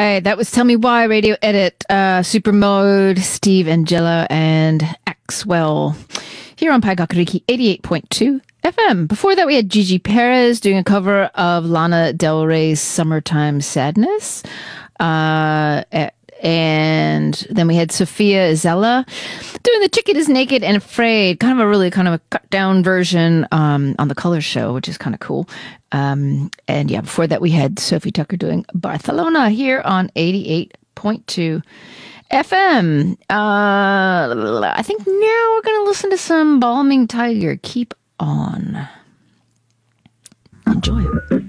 right, that was Tell Me Why Radio Edit, Supermode, Steve Angelo, and Axwell here on Pai Kakariki 88.2 FM. Before that, we had Gigi Perez doing a cover of Lana Del Rey's Summertime Sadness. And then we had Sophia Izella doing The Chicken is Naked and Afraid, kind of a cut down version on the Color Show, which is kind of cool. And yeah, before that we had Sophie Tucker doing Barcelona here on 88.2 FM. I think now we're going to listen to some Balming Tiger. Keep on. Enjoy it.